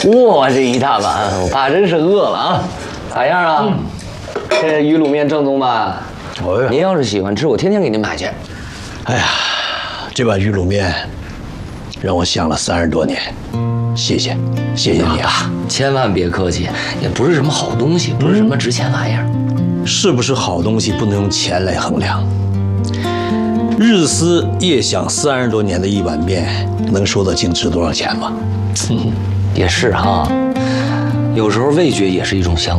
哇，这一大碗，我爸真是饿了啊！咋样啊？这鱼卤面正宗吧？ 哦呀， 您要是喜欢吃，我天天给您买去。 哎呀，这碗鱼卤面让我想了30多年，谢谢你啊！ 千万别客气，也不是什么好东西，不是什么值钱玩意儿。 是不是好东西不能用钱来衡量？日思夜想30多年的一碗面，能说得清值多少钱吗？ 也是哈，有时候味觉也是一种香